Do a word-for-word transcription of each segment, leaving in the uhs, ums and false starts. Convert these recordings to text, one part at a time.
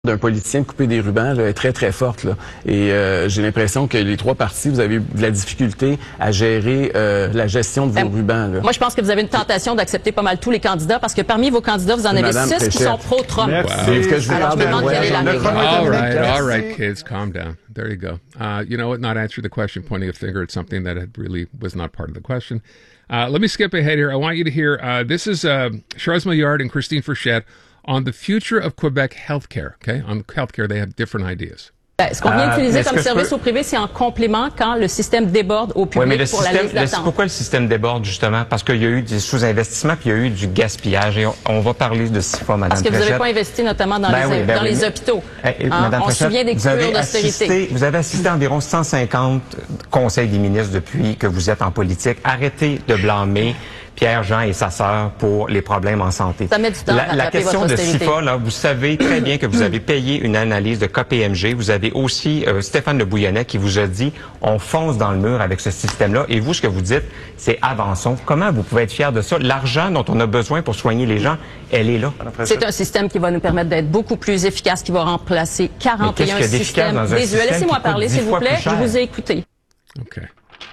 d'un politicien de couper des rubans là, est très, très forte. Là. Et euh, j'ai l'impression que les trois partis, vous avez eu de la difficulté à gérer euh, la gestion de vos euh, rubans. Là. Moi, je pense que vous avez une tentation d'accepter pas mal tous les candidats, parce que parmi vos candidats, vous en avez Madame six Préchette. qui sont pro-Trump. Wow. C'est ce que je veux Alors, je me demande quelle est la règle. All right, all right, kids, calm down. There you go. Uh, you know what? Not answering the question, pointing a finger at something that had really was not part of the question. Uh, let me skip ahead here. I want you to hear, uh, this is uh, Charles Milliard and Christine Frechette on the future of Quebec healthcare. Okay, on healthcare, they have different ideas. Ce qu'on vient d'utiliser euh, comme service peux... au privé, c'est en complément quand le système déborde au public oui, mais le pour système, la liste d'attente. Pourquoi le système déborde, justement? Parce qu'il y a eu des sous-investissements puis il y a eu du gaspillage. Et on, on va parler de six fois, Mme Parce que Frechette. vous n'avez pas investi notamment dans ben les, oui, ben dans oui, les mais, hôpitaux. Eh, eh, hein, Mme on se Frechette, souvient des coupures d'austérité. Vous avez assisté à environ cent cinquante conseils des ministres depuis que vous êtes en politique. Arrêtez de blâmer Pierre-Jean et sa sœur pour les problèmes en santé. Ça met du temps la, à la question votre de austérité. SIFA, là, vous savez très bien que vous avez payé une analyse de K P M G. Vous avez aussi euh, Stéphane Le Bouillonnet qui vous a dit on fonce dans le mur avec ce système-là. Et vous, ce que vous dites, c'est avançons. Comment vous pouvez être fier de ça? L'argent dont on a besoin pour soigner les gens, elle est là. C'est un système qui va nous permettre d'être beaucoup plus efficace, qui va remplacer quarante et un systèmes désuets. Laissez-moi parler, s'il vous plaît. Je vous ai écouté. Okay.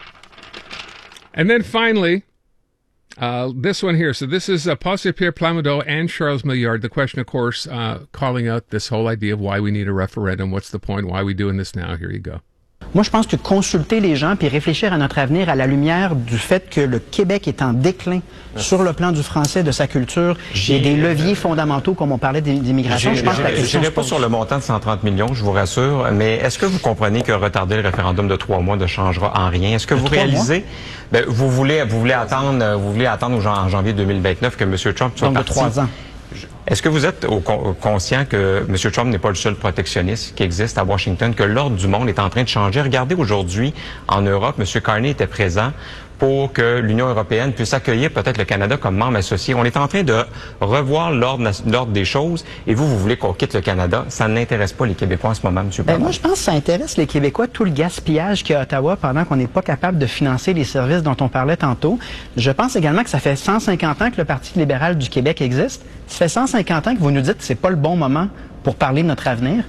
And then finally, Uh, this one here. So this is uh, Paul-Pierre Plamondon and Charles Milliard. The question, of course, uh, calling out this whole idea of why we need a referendum. What's the point? Why are we doing this now? Here you go. Moi, je pense que consulter les gens puis réfléchir à notre avenir à la lumière du fait que le Québec est en déclin sur le plan du français, de sa culture, et des leviers fondamentaux, comme on parlait d'immigration, je pense que la question Je n'irai pas sur le montant de cent trente millions, je vous rassure, mais est-ce que vous comprenez que retarder le référendum de trois mois ne changera en rien? Est-ce que vous réalisez, ben, vous voulez, vous voulez attendre, vous voulez attendre en janvier deux mille vingt-neuf que M. Trump soit Donc parti? de trois ans. Est-ce que vous êtes au, au, conscient que M. Trump n'est pas le seul protectionniste qui existe à Washington, que l'ordre du monde est en train de changer? Regardez aujourd'hui, en Europe, M. Carney était présent pour que l'Union européenne puisse accueillir peut-être le Canada comme membre associé. On est en train de revoir l'ordre des choses et vous, vous voulez qu'on quitte le Canada. Ça n'intéresse pas les Québécois en ce moment, M. Ben moi, je pense que ça intéresse les Québécois, tout le gaspillage qu'il y a à Ottawa pendant qu'on n'est pas capable de financer les services dont on parlait tantôt. Je pense également que ça fait cent cinquante ans que le Parti libéral du Québec existe. Ça fait cent cinquante ans que vous nous dites que c'est pas le bon moment pour parler de notre avenir.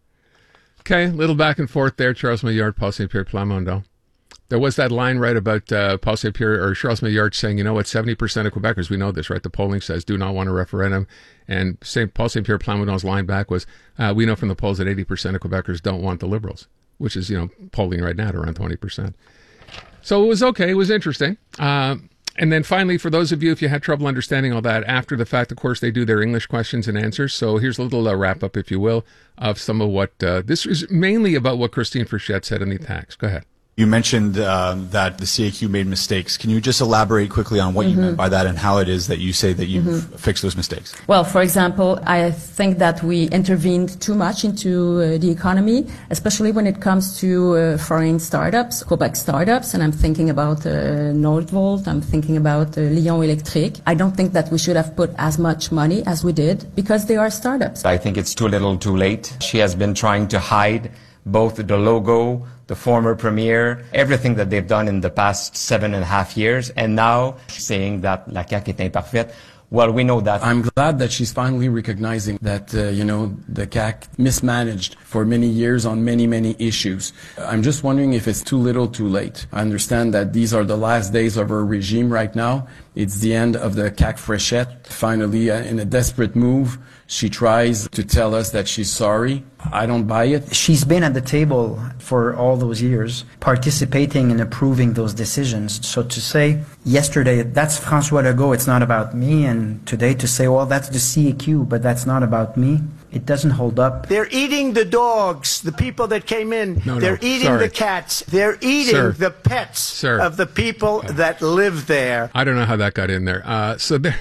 Okay, little back and forth there, Charles Milliard, Paul-Pierre Plamondon. There was that line, right, about uh, Paul-Pierre or Charles Milliard saying, you know what, seventy percent of Quebecers, we know this, right? The polling says do not want a referendum. And Paul-Pierre Plamondon's line back was, uh, we know from the polls that eighty percent of Quebecers don't want the Liberals, which is, you know, polling right now at around twenty percent. So it was okay. It was interesting. Uh, and then finally, for those of you, if you had trouble understanding all that, after the fact, of course, they do their English questions and answers. So here's a little uh, wrap up, if you will, of some of what, uh, this is mainly about what Christine Frechette said in the attacks. Go ahead. You mentioned uh, that the C A Q made mistakes. Can you just elaborate quickly on what mm-hmm. you meant by that and how it is that you say that you've mm-hmm. fixed those mistakes? Well, for example, I think that we intervened too much into uh, the economy, especially when it comes to uh, foreign startups, Quebec startups, and I'm thinking about uh, Nordvolt, I'm thinking about uh, Lyon Electric. I don't think that we should have put as much money as we did because they are startups. I think it's too little too late. She has been trying to hide both the logo, the former premier, everything that they've done in the past seven and a half years, and now saying that la C A Q est imparfaite. Well, we know that. I'm glad that she's finally recognizing that, uh, you know, the C A Q mismanaged for many years on many, many issues. I'm just wondering if it's too little too late. I understand that these are the last days of her regime right now. It's the end of the C A Q Frechette. Finally, uh, in a desperate move, she tries to tell us that she's sorry. I don't buy it. She's been at the table for all those years, participating and approving those decisions. So to say yesterday, that's François Legault, it's not about me, and today to say, well, that's the C A Q, but that's not about me, it doesn't hold up. They're eating the dogs, the people that came in. No, They're no, eating sorry. the cats. They're eating Sir. the pets Sir. of the people that live there. I don't know how that got in there. Uh, so there,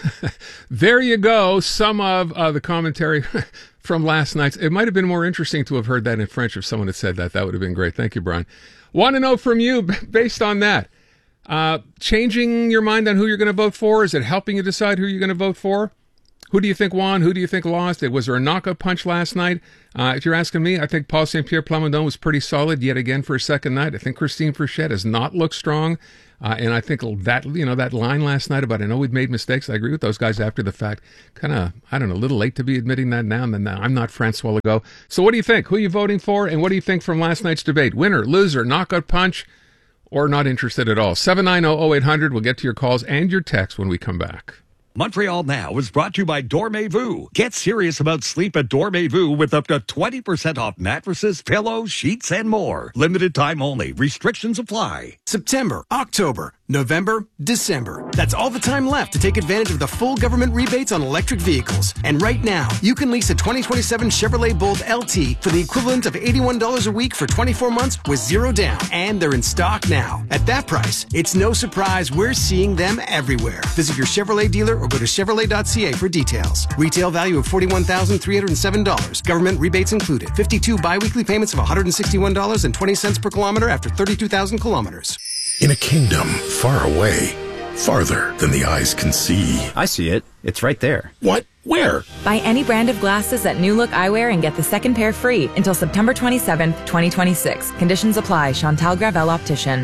there you go. Some of uh, the commentary from last night's. It might have been more interesting to have heard that in French if someone had said that. That would have been great. Thank you, Brian. Want to know from you, based on that, uh, changing your mind on who you're going to vote for? Is it helping you decide who you're going to vote for? Who do you think won? Who do you think lost? Was there a knockout punch last night? Uh, if you're asking me, I think Paul Saint Pierre Plamondon was pretty solid yet again for a second night. I think Christine Frechette has not looked strong. Uh, and I think that, you know, that line last night about, I know we've made mistakes. I agree with those guys after the fact. Kind of, I don't know, a little late to be admitting that now. And then I'm not Francois Legault. So what do you think? Who are you voting for? And what do you think from last night's debate? Winner, loser, knockout punch, or not interested at all? seven nine zero, zero eight hundred. We'll get to your calls and your texts when we come back. Montreal Now is brought to you by Dormez-vous. Get serious about sleep at Dormez-vous with up to twenty percent off mattresses, pillows, sheets, and more. Limited time only. Restrictions apply. September, October, November, December. That's all the time left to take advantage of the full government rebates on electric vehicles. And right now, you can lease a twenty twenty-seven Chevrolet Bolt L T for the equivalent of eighty-one dollars a week for twenty-four months with zero down. And they're in stock now. At that price, it's no surprise we're seeing them everywhere. Visit your Chevrolet dealer or go to Chevrolet dot C A for details. Retail value of forty-one thousand three hundred seven dollars. Government rebates included. fifty-two biweekly payments of one hundred sixty-one dollars and twenty cents per kilometer after thirty-two thousand kilometers. In a kingdom far away, farther than the eyes can see. I see it. It's right there. What? Where? Buy any brand of glasses at New Look Eyewear and get the second pair free until September twenty-seventh, twenty twenty-six. Conditions apply. Chantal Gravel Optician.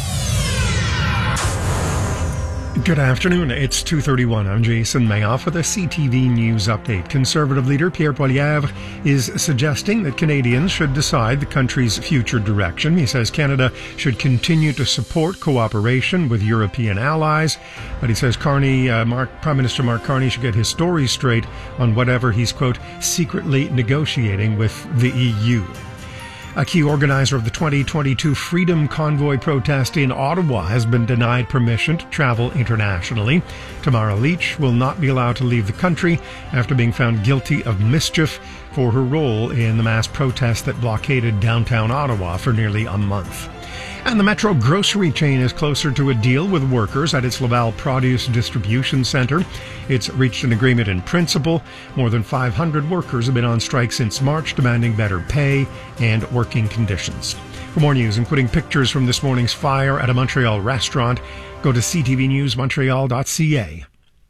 Good afternoon. It's two thirty-one. I'm Jason Mayoff with a C T V News update. Conservative leader Pierre Poilievre is suggesting that Canadians should decide the country's future direction. He says Canada should continue to support cooperation with European allies, but he says Carney, uh, Mark, Prime Minister Mark Carney should get his story straight on whatever he's, quote, secretly negotiating with the E U. A key organizer of the twenty twenty-two Freedom Convoy protest in Ottawa has been denied permission to travel internationally. Tamara Leach will not be allowed to leave the country after being found guilty of mischief for her role in the mass protest that blockaded downtown Ottawa for nearly a month. And the Metro grocery chain is closer to a deal with workers at its Laval Produce Distribution Centre. It's reached an agreement in principle. More than five hundred workers have been on strike since March, demanding better pay and working conditions. For more news, including pictures from this morning's fire at a Montreal restaurant, go to c t v news montreal dot c a.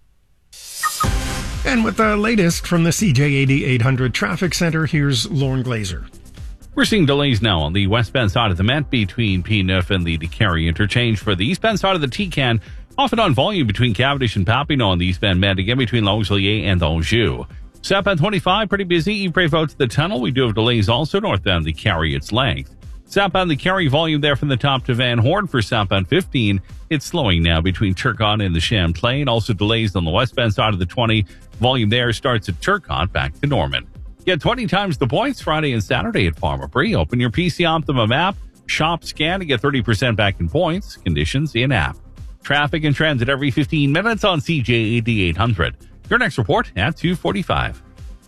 And with the latest from the C J A D eight hundred Traffic Centre, here's Lauren Glazer. We're seeing delays now on the westbound side of the Met between P neuf and the DeCarry interchange. For the eastbound side of the T-Can, often on volume between Cavendish and Papineau on the eastbound Met, again between Longueuil and Anjou. Southbound twenty-five, pretty busy. Yves out to the tunnel. We do have delays also northbound the Carry its length. Southbound the Carry volume there from the top to Van Horn. For southbound fifteen, it's slowing now between Turcotte and the Champlain. Also delays on the westbound side of the twenty. Volume there starts at Turcotte back to Norman. Get twenty times the points Friday and Saturday at Pharmaprix. Open your P C Optimum app, shop, scan to get thirty percent back in points. Conditions in app. Traffic and transit every fifteen minutes on C J A D eight hundred. Your next report at two forty-five.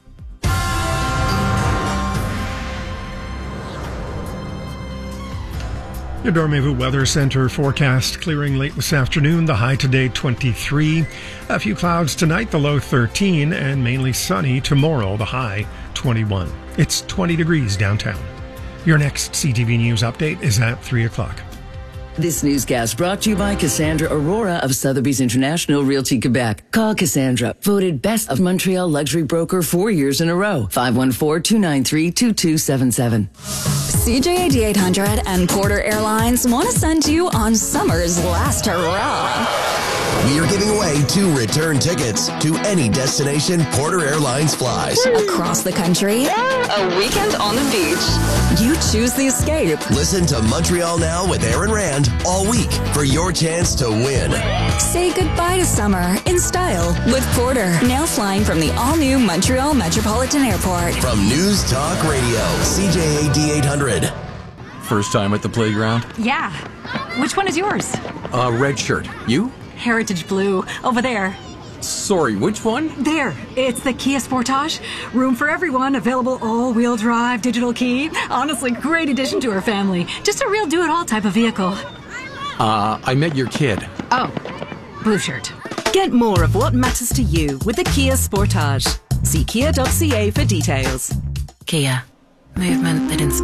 Your Dormez-vous Weather Center forecast clearing late this afternoon. The high today twenty-three. A few clouds tonight, the low thirteen, and mainly sunny tomorrow, the high twenty-one. It's twenty degrees downtown. Your next C T V News update is at three o'clock. This newscast brought to you by Cassandra Aurora of Sotheby's International Realty Quebec. Call Cassandra, voted Best of Montreal Luxury Broker four years in a row. five one four, two nine three, two two seven seven. C J A D eight hundred and Porter Airlines want to send you on summer's last hurrah. We are giving away two return tickets to any destination Porter Airlines flies. Across the country, a weekend on the beach. You choose the escape. Listen to Montreal Now with Aaron Rand all week for your chance to win. Say goodbye to summer in style with Porter. Now flying from the all-new Montreal Metropolitan Airport. From News Talk Radio, C J A D eight hundred. First time at the playground? Yeah. Which one is yours? Uh, red shirt. You? Heritage Blue. Over there. Sorry, which one? There. It's the Kia Sportage. Room for everyone. Available all-wheel drive, digital key. Honestly, great addition to our family. Just a real do-it-all type of vehicle. Uh, I met your kid. Oh. Blue shirt. Get more of what matters to you with the Kia Sportage. See kia dot c a for details. Kia. Movement that inspires.